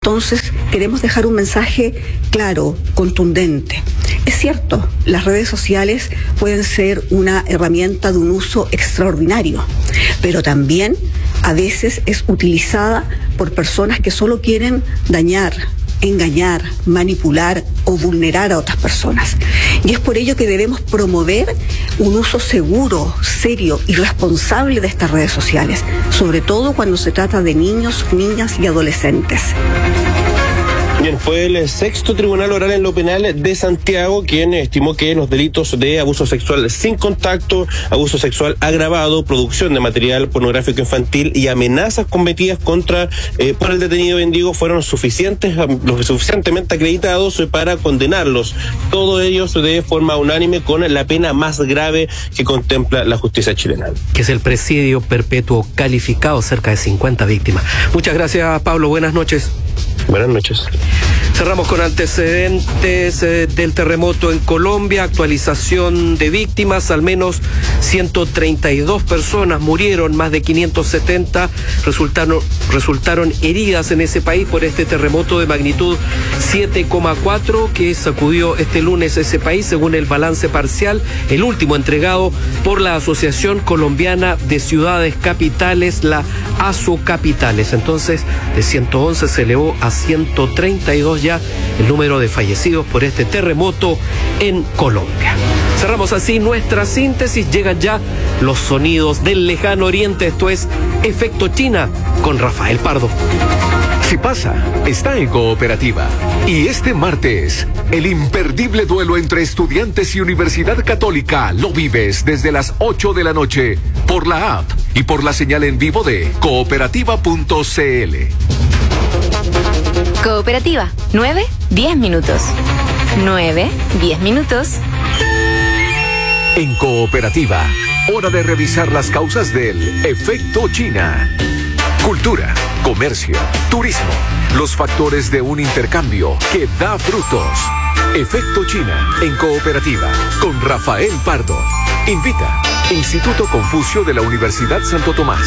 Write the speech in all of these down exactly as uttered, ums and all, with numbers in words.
Entonces, queremos dejar un mensaje claro, contundente. Es cierto, las redes sociales pueden ser una herramienta de un uso extraordinario, pero también a veces es utilizada por personas que solo quieren dañar, engañar, manipular o vulnerar a otras personas. Y es por ello que debemos promover un uso seguro, serio y responsable de estas redes sociales, sobre todo cuando se trata de niños, niñas y adolescentes. Bien, fue el sexto tribunal oral en lo penal de Santiago quien estimó que los delitos de abuso sexual sin contacto, abuso sexual agravado, producción de material pornográfico infantil y amenazas cometidas contra eh, por el detenido Bendigo fueron suficientes, lo suficientemente acreditados para condenarlos, todos ellos de forma unánime con la pena más grave que contempla la justicia chilena. Que es el presidio perpetuo calificado, cerca de cincuenta víctimas. Muchas gracias, Pablo. Buenas noches. Buenas noches. Cerramos con antecedentes eh, del terremoto en Colombia, actualización de víctimas, al menos ciento treinta y dos personas murieron, más de quinientos setenta resultaron, resultaron heridas en ese país por este terremoto de magnitud siete coma cuatro que sacudió este lunes ese país, según el balance parcial, el último entregado por la Asociación Colombiana de Ciudades Capitales, la ASOCapitales. Entonces, de ciento once se elevó a ciento treinta y dos ya el número de fallecidos por este terremoto en Colombia. Cerramos así nuestra síntesis. Llegan ya los sonidos del lejano oriente. Esto es Efecto China con Rafael Pardo. Si pasa, está en Cooperativa. Y este martes, el imperdible duelo entre Estudiantes y Universidad Católica lo vives desde las ocho de la noche por la app y por la señal en vivo de cooperativa punto c l. Cooperativa, nueve, diez minutos. nueve, diez minutos. En Cooperativa, hora de revisar las causas del efecto China. Cultura, comercio, turismo, los factores de un intercambio que da frutos. Efecto China en Cooperativa con Rafael Pardo. Invita Instituto Confucio de la Universidad Santo Tomás.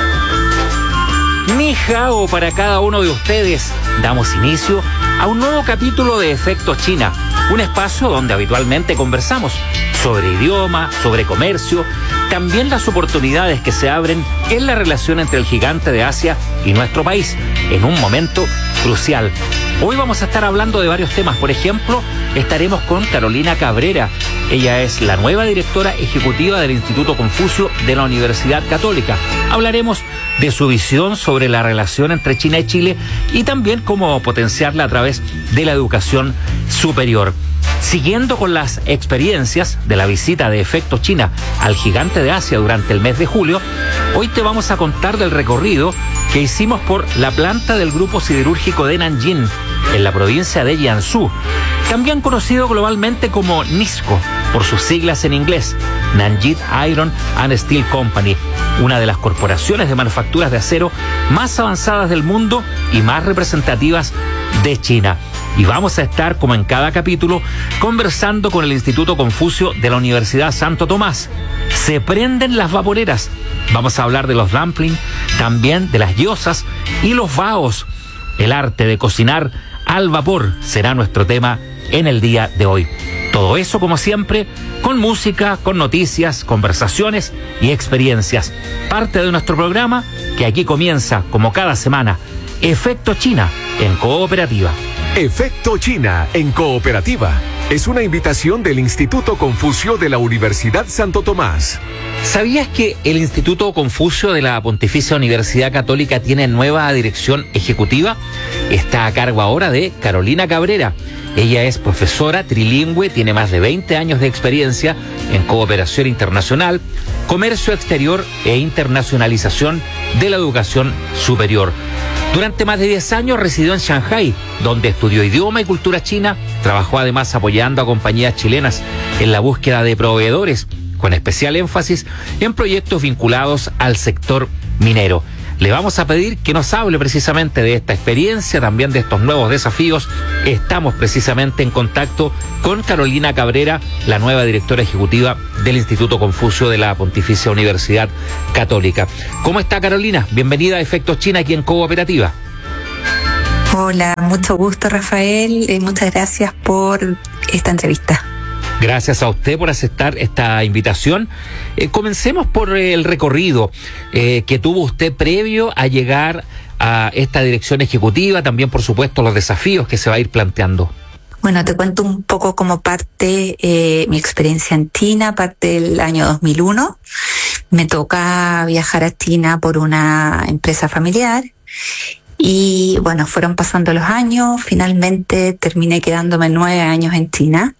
Ni hao para cada uno de ustedes. Damos inicio a un nuevo capítulo de Efecto China, un espacio donde habitualmente conversamos sobre idioma, sobre comercio, también las oportunidades que se abren en la relación entre el gigante de Asia y nuestro país, en un momento crucial. Hoy vamos a estar hablando de varios temas. Por ejemplo, estaremos con Carolina Cabrera. Ella es la nueva directora ejecutiva del Instituto Confucio de la Universidad Católica. Hablaremos de su visión sobre la relación entre China y Chile y también cómo potenciarla a través de la educación superior. Siguiendo con las experiencias de la visita de Efecto China al gigante de Asia durante el mes de julio, hoy te vamos a contar del recorrido que hicimos por la planta del grupo siderúrgico de Nanjing, en la provincia de Jiangsu, también conocido globalmente como NISCO, por sus siglas en inglés, Nanjing Iron and Steel Company, una de las corporaciones de manufacturas de acero más avanzadas del mundo y más representativas de China. Y vamos a estar, como en cada capítulo, conversando con el Instituto Confucio de la Universidad Santo Tomás. Se prenden las vaporeras. Vamos a hablar de los dumplings, también de las gyozas y los baos. El arte de cocinar al vapor será nuestro tema en el día de hoy. Todo eso, como siempre, con música, con noticias, conversaciones y experiencias. Parte de nuestro programa que aquí comienza, como cada semana, Efecto China en Cooperativa. Efecto China en Cooperativa es una invitación del Instituto Confucio de la Universidad Santo Tomás. ¿Sabías que el Instituto Confucio de la Pontificia Universidad Católica tiene nueva dirección ejecutiva? Está a cargo ahora de Carolina Cabrera. Ella es profesora trilingüe, tiene más de veinte años de experiencia en cooperación internacional, comercio exterior e internacionalización de la educación superior. Durante más de diez años residió en Shanghái, donde estudió idioma y cultura china. Trabajó además apoyando a compañías chilenas en la búsqueda de proveedores, con especial énfasis en proyectos vinculados al sector minero. Le vamos a pedir que nos hable precisamente de esta experiencia, también de estos nuevos desafíos. Estamos precisamente en contacto con Carolina Cabrera, la nueva directora ejecutiva del Instituto Confucio de la Pontificia Universidad Católica. ¿Cómo está, Carolina? Bienvenida a Efectos China aquí en Cooperativa. Hola, mucho gusto, Rafael. Eh, muchas gracias por esta entrevista. Gracias a usted por aceptar esta invitación. Eh, comencemos por eh, el recorrido eh, que tuvo usted previo a llegar a esta dirección ejecutiva, también por supuesto los desafíos que se va a ir planteando. Bueno, te cuento un poco como parte eh, mi experiencia en China, parte del año dos mil uno. Me toca viajar a China por una empresa familiar y bueno, fueron pasando los años, finalmente terminé quedándome nueve años en China,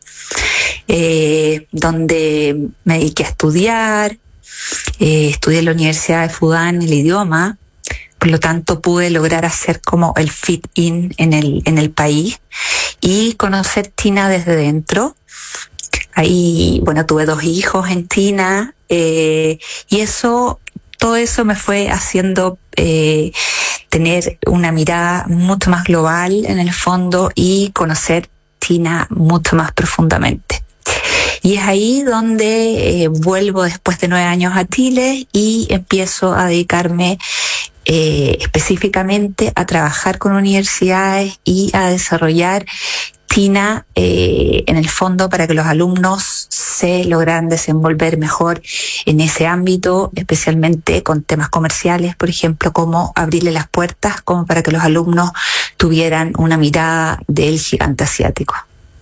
eh, donde me dediqué a estudiar, eh, estudié en la Universidad de Fudan el idioma. Por lo tanto, pude lograr hacer como el fit-in en el, en el país y conocer China desde dentro. Ahí, bueno, tuve dos hijos en China eh, y eso, todo eso me fue haciendo eh, tener una mirada mucho más global en el fondo y conocer China mucho más profundamente. Y es ahí donde eh, vuelvo después de nueve años a Chile y empiezo a dedicarme Eh, específicamente a trabajar con universidades y a desarrollar China eh, en el fondo para que los alumnos se lograran desenvolver mejor en ese ámbito, especialmente con temas comerciales, por ejemplo, como abrirle las puertas como para que los alumnos tuvieran una mirada del gigante asiático.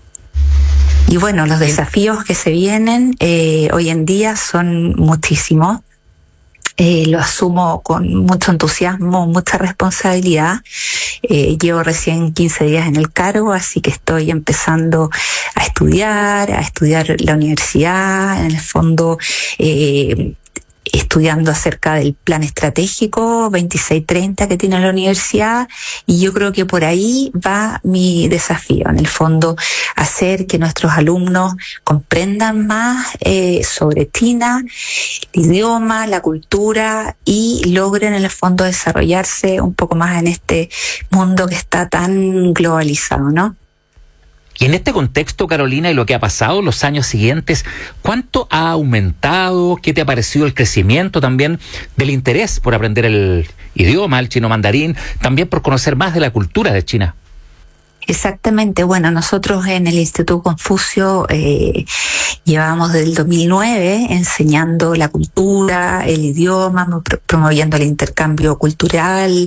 Y bueno, los desafíos que se vienen eh, hoy en día son muchísimos. Eh, lo asumo con mucho entusiasmo, mucha responsabilidad. Eh, llevo recién quince días en el cargo, así que estoy empezando a estudiar, a estudiar la universidad, en el fondo eh, estudiando acerca del plan estratégico veintiséis treinta que tiene la universidad, y yo creo que por ahí va mi desafío, en el fondo hacer que nuestros alumnos comprendan más eh, sobre China, el idioma, la cultura, y logren en el fondo desarrollarse un poco más en este mundo que está tan globalizado, ¿no? Y en este contexto, Carolina, y lo que ha pasado en los años siguientes, ¿cuánto ha aumentado? ¿Qué te ha parecido el crecimiento también del interés por aprender el idioma, el chino mandarín, también por conocer más de la cultura de China? Exactamente, bueno, nosotros en el Instituto Confucio eh, llevamos desde el dos mil nueve enseñando la cultura, el idioma, promoviendo el intercambio cultural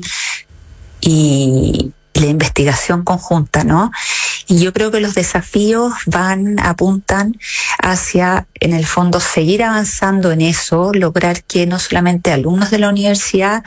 y la investigación conjunta, ¿no? Y yo creo que los desafíos van, apuntan hacia, en el fondo, seguir avanzando en eso, lograr que no solamente alumnos de la universidad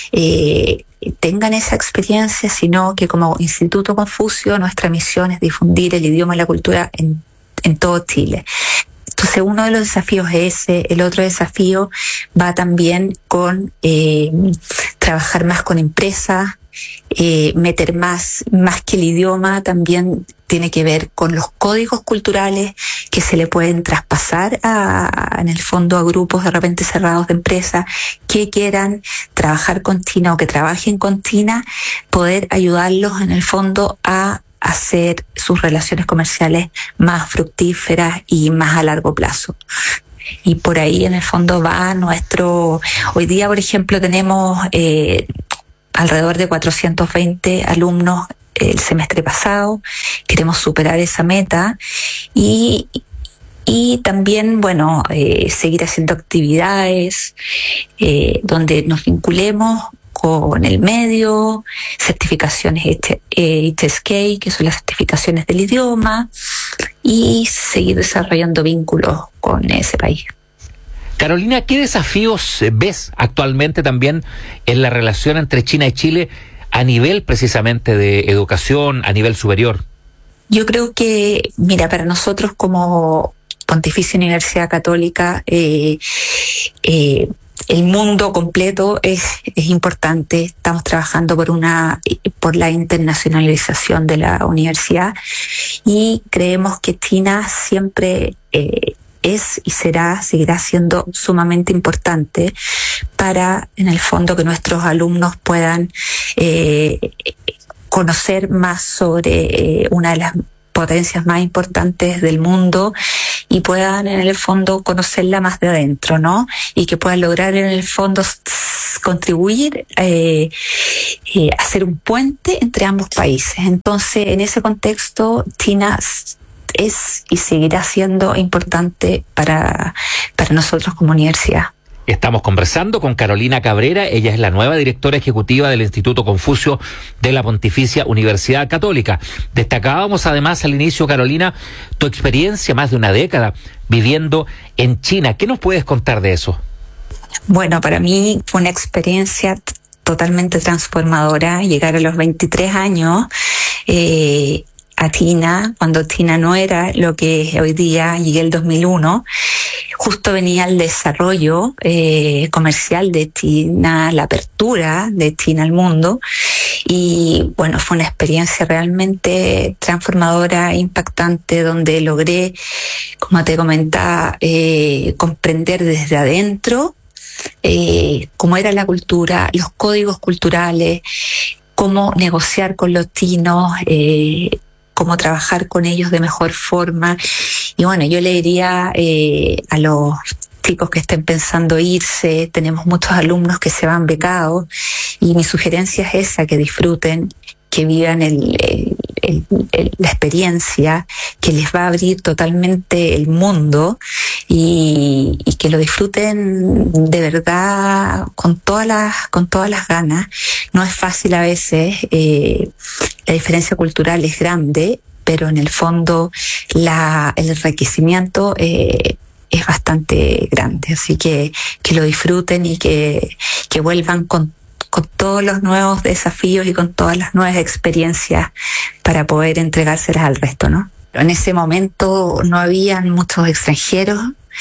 eh, tengan esa experiencia, sino que como Instituto Confucio nuestra misión es difundir el idioma y la cultura en, en todo Chile. Entonces uno de los desafíos es ese. El otro desafío va también con eh, trabajar más con empresas, eh, meter más, más que el idioma, también tiene que ver con los códigos culturales que se le pueden traspasar a, a, en el fondo a grupos de repente cerrados de empresas que quieran trabajar con China o que trabajen con China, poder ayudarlos en el fondo a hacer sus relaciones comerciales más fructíferas y más a largo plazo. Y por ahí en el fondo va nuestro... Hoy día, por ejemplo, tenemos eh, alrededor de cuatrocientos veinte alumnos el semestre pasado. Queremos superar esa meta y, y también, bueno, eh, seguir haciendo actividades eh, donde nos vinculemos con el medio, certificaciones H S K, que son las certificaciones del idioma, y seguir desarrollando vínculos con ese país. Carolina, ¿qué desafíos ves actualmente también en la relación entre China y Chile a nivel precisamente de educación, a nivel superior? Yo creo que, mira, para nosotros como Pontificia Universidad Católica, eh, eh, el mundo completo es, es importante. Estamos trabajando por una por la internacionalización de la universidad y creemos que China siempre eh, es y será, seguirá siendo sumamente importante para, en el fondo, que nuestros alumnos puedan eh, conocer más sobre eh, una de las potencias más importantes del mundo y puedan en el fondo conocerla más de adentro, ¿no? Y que puedan lograr en el fondo contribuir eh, eh, a hacer un puente entre ambos países. Entonces, en ese contexto, China es y seguirá siendo importante para, para nosotros como universidad. Estamos conversando con Carolina Cabrera, ella es la nueva directora ejecutiva del Instituto Confucio de la Pontificia Universidad Católica. Destacábamos además al inicio, Carolina, tu experiencia, más de una década, viviendo en China. ¿Qué nos puedes contar de eso? Bueno, para mí fue una experiencia t- totalmente transformadora, llegar a los veintitrés años, eh, a China, cuando China no era lo que hoy día. Llegué el dos mil uno, justo venía el desarrollo eh, comercial de China, la apertura de China al mundo, y bueno, fue una experiencia realmente transformadora, impactante, donde logré, como te comentaba, eh, comprender desde adentro eh, cómo era la cultura, los códigos culturales, cómo negociar con los chinos, eh, cómo trabajar con ellos de mejor forma. Y bueno, yo le diría eh, a los chicos que estén pensando irse, tenemos muchos alumnos que se van becados, y mi sugerencia es esa, que disfruten, que vivan el, el, el, el, la experiencia, que les va a abrir totalmente el mundo, y, y que lo disfruten de verdad con todas las, con todas las ganas. No es fácil a veces, eh, la diferencia cultural es grande, pero en el fondo la, el enriquecimiento eh, es bastante grande. Así que, que lo disfruten y que, que vuelvan con con todos los nuevos desafíos y con todas las nuevas experiencias para poder entregárselas al resto, ¿no? En ese momento no habían muchos extranjeros,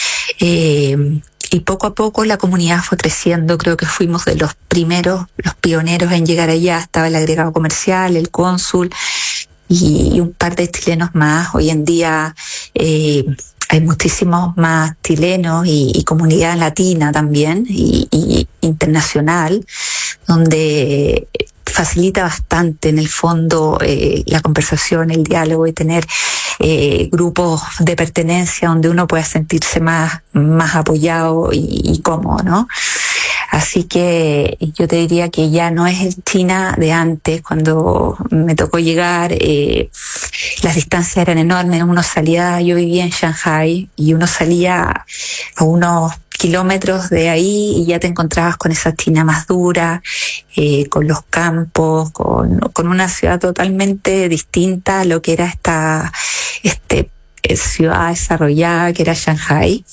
eh, y poco a poco la comunidad fue creciendo. Creo que fuimos de los primeros, los pioneros en llegar allá. Estaba el agregado comercial, el cónsul y, y un par de chilenos más. Hoy en día eh, hay muchísimos más chilenos y, y comunidad latina también y, y internacional, donde facilita bastante en el fondo eh, la conversación, el diálogo, y tener eh, grupos de pertenencia donde uno pueda sentirse más, más apoyado y, y cómodo, ¿no? Así que yo te diría que ya no es el China de antes. Cuando me tocó llegar, eh, las distancias eran enormes. Uno salía, yo vivía en Shanghai, y uno salía a unos kilómetros de ahí y ya te encontrabas con esa China más dura, eh, con los campos, con, con una ciudad totalmente distinta a lo que era esta este, ciudad desarrollada que era Shanghai.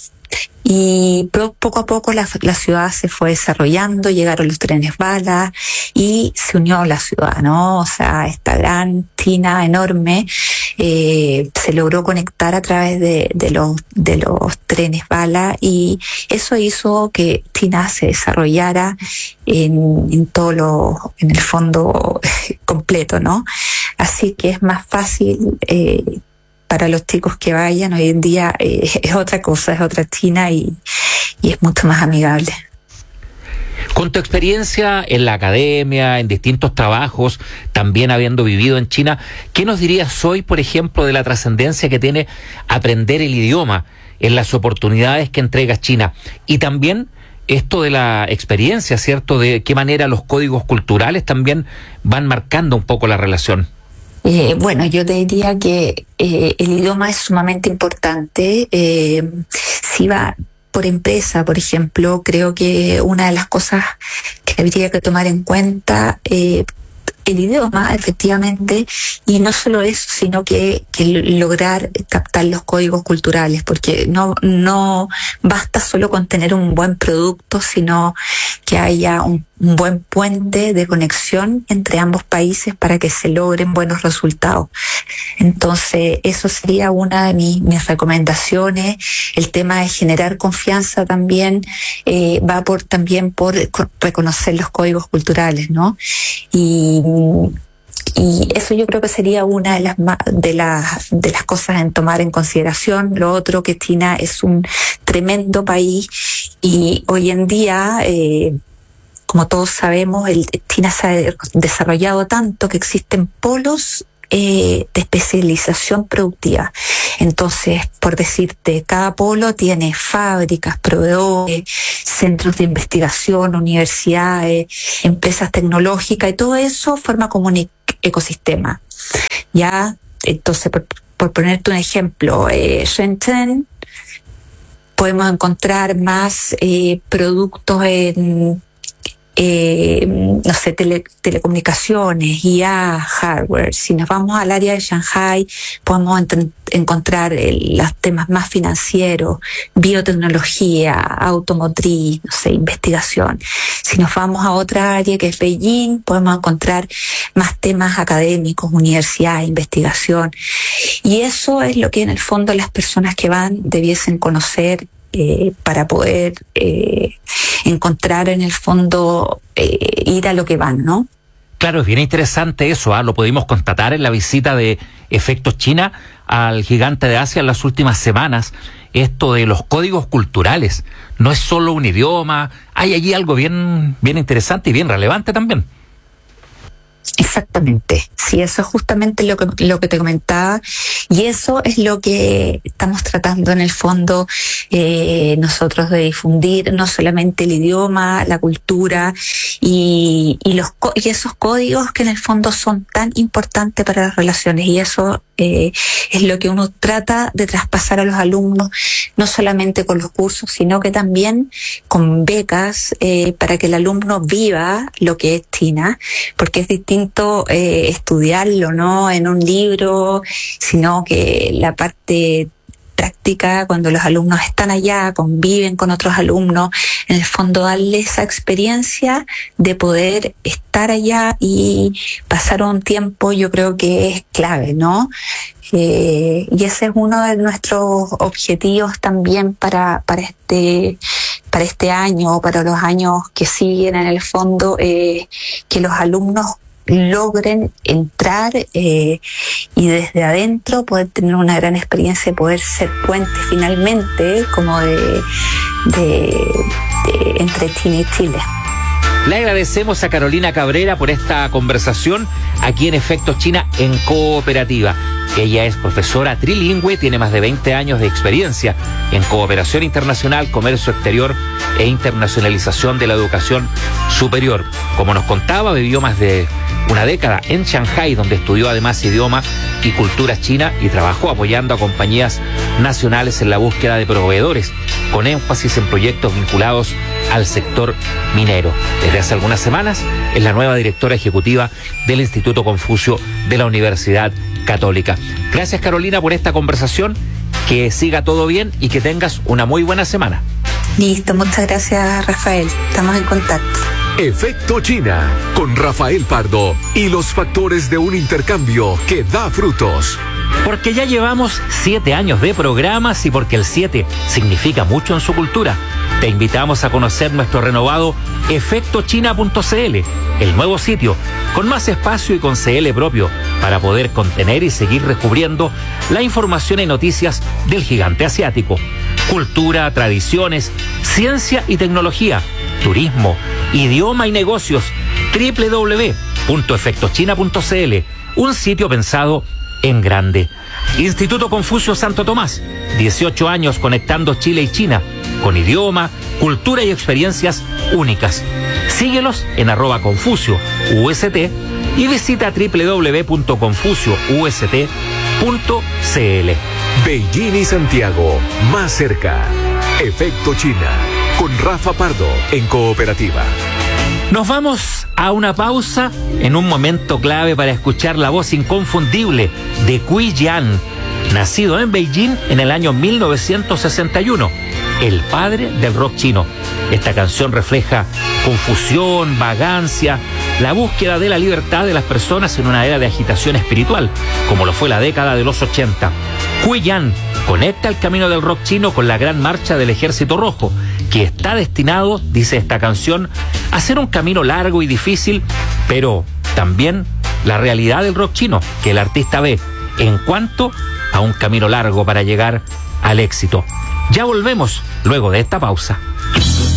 Y poco a poco la, la ciudad se fue desarrollando, llegaron los trenes bala y se unió la ciudad, ¿no? O sea, esta gran China enorme eh, se logró conectar a través de, de, los, de los trenes bala, y eso hizo que China se desarrollara en, en todo lo, en el fondo completo, ¿no? Así que es más fácil eh, para los chicos que vayan. Hoy en día eh, es otra cosa, es otra China, y, y es mucho más amigable. Con tu experiencia en la academia, en distintos trabajos, también habiendo vivido en China, ¿qué nos dirías hoy, por ejemplo, de la trascendencia que tiene aprender el idioma en las oportunidades que entrega China? Y también esto de la experiencia, ¿cierto? De qué manera los códigos culturales también van marcando un poco la relación. Eh, bueno, yo te diría que eh, el idioma es sumamente importante. Eh, si va por empresa, por ejemplo, creo que una de las cosas que habría que tomar en cuenta, eh, el idioma, efectivamente, y no solo eso, sino que, que lograr captar los códigos culturales, porque no, no basta solo con tener un buen producto, sino que haya un, un buen puente de conexión entre ambos países para que se logren buenos resultados. Entonces, eso sería una de mis, mis recomendaciones. El tema de generar confianza también eh, va por también por reconocer los códigos culturales, ¿no? Y Y eso yo creo que sería una de las de las de las cosas en tomar en consideración. Lo otro, que China es un tremendo país, y hoy en día, eh, como todos sabemos, el, China se ha desarrollado tanto que existen polos eh, de especialización productiva. Entonces, por decirte, cada polo tiene fábricas, proveedores, centros de investigación, universidades, empresas tecnológicas, y todo eso forma como un ecosistema. Ya, entonces, por, por ponerte un ejemplo, eh, Shenzhen, podemos encontrar más eh, productos en, eh, no sé, tele, telecomunicaciones, I A, hardware. Si nos vamos al área de Shanghai, podemos ent- encontrar el, los temas más financieros, biotecnología, automotriz, no sé, investigación. Si nos vamos a otra área que es Beijing, podemos encontrar más temas académicos, universidades, investigación. Y eso es lo que en el fondo las personas que van debiesen conocer eh, para poder eh, encontrar en el fondo, eh, ir a lo que van, ¿no? Claro, es bien interesante eso, ¿eh? Lo pudimos constatar en la visita de Efectos China al gigante de Asia en las últimas semanas. Esto de los códigos culturales no es solo un idioma, hay allí algo bien, bien interesante y bien relevante también. Exactamente, sí, eso es justamente lo que, lo que te comentaba, y eso es lo que estamos tratando en el fondo eh, nosotros de difundir, no solamente el idioma, la cultura y, y, los, y esos códigos que en el fondo son tan importantes para las relaciones, y eso eh, es lo que uno trata de traspasar a los alumnos, no solamente con los cursos, sino que también con becas eh, para que el alumno viva lo que es China, porque es distinto eh, estudiarlo, ¿no?, en un libro, sino que la parte práctica, cuando los alumnos están allá, conviven con otros alumnos, en el fondo darle esa experiencia de poder estar allá y pasar un tiempo, yo creo que es clave, ¿no? Eh, y ese es uno de nuestros objetivos también para, para este para este año o para los años que siguen, en el fondo, eh, que los alumnos logren entrar eh, y desde adentro poder tener una gran experiencia, poder ser puente finalmente como de, de, de entre China y Chile. Le agradecemos a Carolina Cabrera por esta conversación aquí en Efectos China en Cooperativa. Ella es profesora trilingüe, tiene más de veinte años de experiencia en cooperación internacional, comercio exterior e internacionalización de la educación superior. Como nos contaba, vivió más de una década en Shanghái, donde estudió además idioma y cultura china y trabajó apoyando a compañías nacionales en la búsqueda de proveedores, con énfasis en proyectos vinculados al sector minero. Desde hace algunas semanas es la nueva directora ejecutiva del Instituto Confucio de la Universidad Católica. Gracias, Carolina, por esta conversación. Que siga todo bien y que tengas una muy buena semana. Listo, muchas gracias, Rafael. Estamos en contacto. Efecto China, con Rafael Pardo y los factores de un intercambio que da frutos. Porque ya llevamos siete años de programas y porque el siete significa mucho en su cultura, te invitamos a conocer nuestro renovado efecto china punto c l, el nuevo sitio con más espacio y con C L propio para poder contener y seguir descubriendo la información y noticias del gigante asiático. Cultura, tradiciones, ciencia y tecnología, turismo, idioma y negocios. doble u doble u doble u punto efecto china punto c l, un sitio pensado en grande. Instituto Confucio Santo Tomás, dieciocho años conectando Chile y China, con idioma, cultura y experiencias únicas. Síguelos en arroba Confucio U S T y visita doble u doble u doble u punto confucio u s t punto c l. Beijing y Santiago, más cerca. Efecto China, con Rafa Pardo, en Cooperativa. Nos vamos a una pausa en un momento clave para escuchar la voz inconfundible de Cui Jian, nacido en Beijing en el año mil novecientos sesenta y uno, el padre del rock chino. Esta canción refleja confusión, vagancia, la búsqueda de la libertad de las personas en una era de agitación espiritual, como lo fue la década de los ochenta. Cui Jian conecta el camino del rock chino con la gran marcha del Ejército Rojo, que está destinado, dice esta canción, a ser un camino largo y difícil, pero también la realidad del rock chino que el artista ve en cuanto a un camino largo para llegar al éxito. Ya volvemos luego de esta pausa.